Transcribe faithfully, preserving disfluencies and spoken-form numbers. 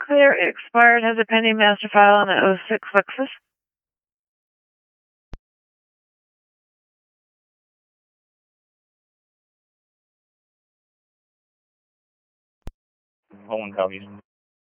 clear, expired, has a pending master file on the oh six Lexus. Hold on, copy.